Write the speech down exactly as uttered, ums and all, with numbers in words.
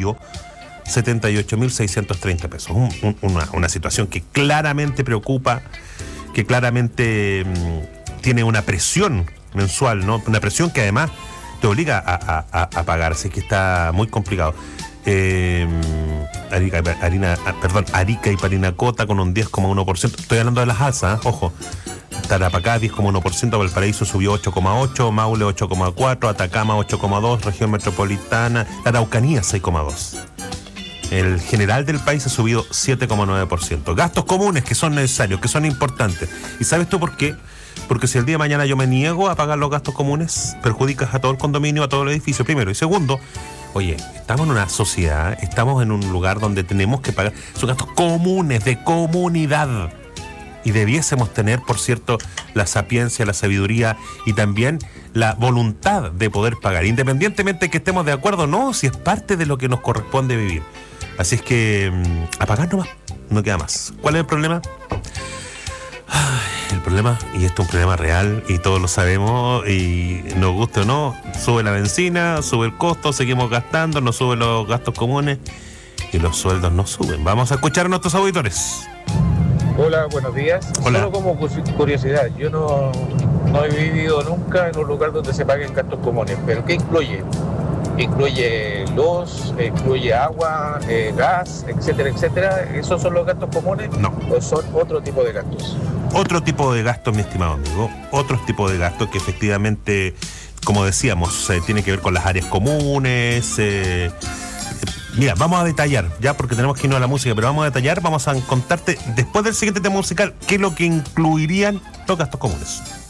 subió setenta y ocho mil seiscientos treinta pesos. Un, un, una, una situación que claramente preocupa, que claramente mmm, tiene una presión mensual, ¿no? Una presión que además te obliga a, a, a pagar, así que está muy complicado. Eh, Arica, harina, perdón, Arica y Parinacota con un diez coma uno por ciento. Estoy hablando de las alzas, ¿eh? Ojo. Tarapacá diez coma uno por ciento, Valparaíso subió ocho coma ocho por ciento, Maule ocho coma cuatro por ciento, Atacama ocho coma dos por ciento, región metropolitana, la Araucanía seis coma dos por ciento. El general del país ha subido siete coma nueve por ciento. Gastos comunes que son necesarios, que son importantes. ¿Y sabes tú por qué? Porque si el día de mañana yo me niego a pagar los gastos comunes, perjudicas a todo el condominio, a todo el edificio, primero. Y segundo, oye, estamos en una sociedad, estamos en un lugar donde tenemos que pagar, son gastos comunes, de comunidad. Y debiésemos tener, por cierto, la sapiencia, la sabiduría y también la voluntad de poder pagar, independientemente de que estemos de acuerdo o no, si es parte de lo que nos corresponde vivir. Así es que mmm, a pagar nomás, no queda más. ¿Cuál es el problema? Ay, el problema, y esto es un problema real y todos lo sabemos, y nos guste o no, sube la benzina, sube el costo, seguimos gastando, no suben los gastos comunes y los sueldos no suben. Vamos a escuchar a nuestros auditores. Hola, buenos días. Hola. Solo como curiosidad, yo no, no he vivido nunca en un lugar donde se paguen gastos comunes, pero ¿qué incluye? Incluye luz, incluye agua, eh, gas, etcétera, etcétera. ¿Esos son los gastos comunes? No. ¿O son otro tipo de gastos? Otro tipo de gastos, mi estimado amigo. Otro tipo de gastos que efectivamente, como decíamos, eh, tiene que ver con las áreas comunes. Eh, Mira, vamos a detallar, ya porque tenemos que irnos a la música, pero vamos a detallar, vamos a contarte después del siguiente tema musical qué es lo que incluirían los gastos comunes.